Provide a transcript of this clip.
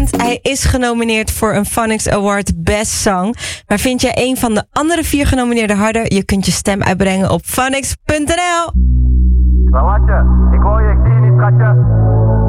bekend. Hij is genomineerd voor een Phonics Award Best Song. Maar vind jij een van de andere 4 genomineerden harder? Je kunt je stem uitbrengen op phonics.nl. Wat je? Ik hoor je, ik zie je niet, schatje.